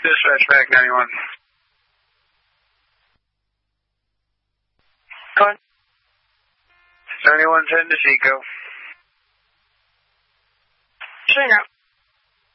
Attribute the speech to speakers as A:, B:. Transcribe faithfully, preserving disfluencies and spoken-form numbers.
A: Dispatch back ninety-one.
B: Go on.
A: ninety-one ten to Chico.
B: Showing up.